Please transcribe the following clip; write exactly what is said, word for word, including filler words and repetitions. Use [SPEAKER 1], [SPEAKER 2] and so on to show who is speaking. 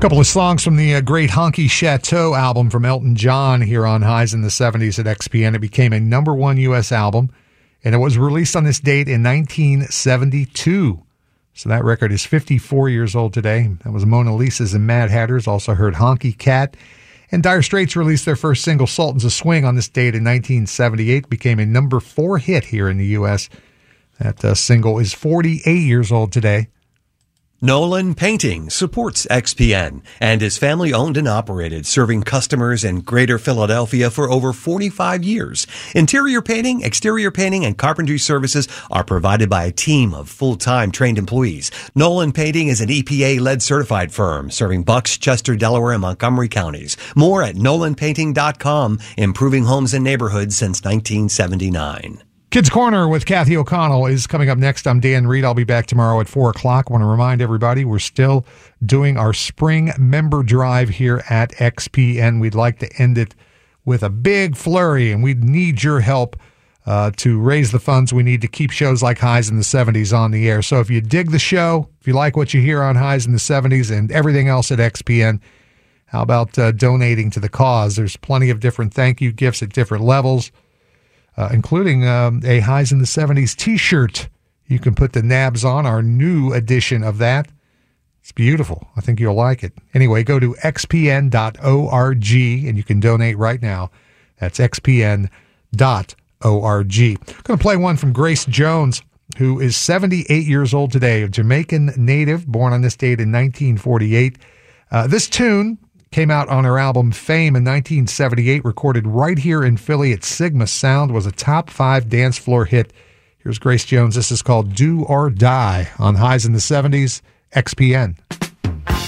[SPEAKER 1] Couple of songs from the uh, great Honky Chateau album from Elton John here on Highs in the seventies at X P N. It became a number one U S album, and it was released on this date in nineteen seventy-two. So that record is fifty-four years old today. That was Mona Lisa's and Mad Hatters. Also heard Honky Cat. And Dire Straits released their first single, Sultans of Swing, on this date in nineteen seventy-eight. It became a number four hit here in the U S. That uh, single is forty-eight years old today.
[SPEAKER 2] Nolan Painting supports X P N and is family owned and operated, serving customers in Greater Philadelphia for over forty-five years. Interior painting, exterior painting, and carpentry services are provided by a team of full-time trained employees. Nolan Painting is an E P A-led certified firm serving Bucks, Chester, Delaware, and Montgomery counties. More at nolan painting dot com, improving homes and neighborhoods since nineteen seventy-nine.
[SPEAKER 1] Kids Corner with Kathy O'Connell is coming up next. I'm Dan Reed. I'll be back tomorrow at four o'clock. I want to remind everybody we're still doing our spring member drive here at X P N. We'd like to end it with a big flurry, and we need your help uh, to raise the funds we need to keep shows like Highs in the seventies on the air. So if you dig the show, if you like what you hear on Highs in the seventies and everything else at X P N, how about uh, donating to the cause? There's plenty of different thank you gifts at different levels. Uh, including um, a Highs in the seventies t-shirt. You can put the nabs on, our new edition of that. It's beautiful. I think you'll like it. Anyway, go to x p n dot org and you can donate right now. That's x p n dot org. I'm going to play one from Grace Jones, who is seventy-eight years old today, a Jamaican native, born on this date in nineteen forty-eight. Uh, this tune came out on her album Fame in nineteen seventy-eight, recorded right here in Philly at Sigma Sound, was a top five dance floor hit. Here's Grace Jones. This is called Do or Die on Highs in the seventies, X P N.